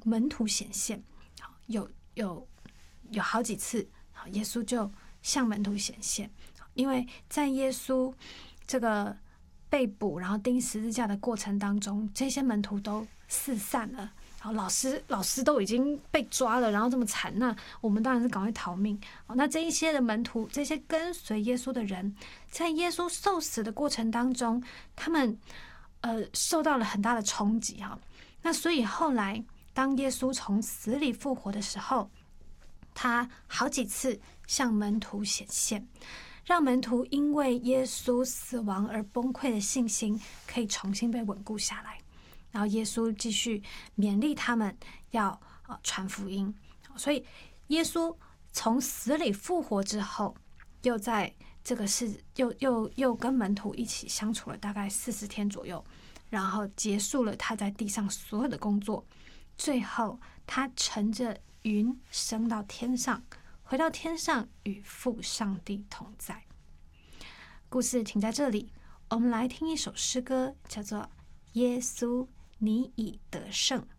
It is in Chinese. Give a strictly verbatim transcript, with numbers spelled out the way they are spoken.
门徒显现，有有有好几次，耶稣就向门徒显现，因为在耶稣这个被捕然后钉十字架的过程当中，这些门徒都四散了。然后老师老师都已经被抓了，然后这么惨，那我们当然是赶快逃命。那这一些的门徒，这些跟随耶稣的人，在耶稣受死的过程当中，他们呃受到了很大的冲击哈。那所以后来当耶稣从死里复活的时候，他好几次向门徒显现，让门徒因为耶稣死亡而崩溃的信心可以重新被稳固下来。然后耶稣继续勉励他们要传福音，所以耶稣从死里复活之后，又在这个是又又又跟门徒一起相处了大概四十天左右，然后结束了他在地上所有的工作，最后他乘着云升到天上，回到天上与父上帝同在。故事停在这里，我们来听一首诗歌，叫做耶稣你已得胜。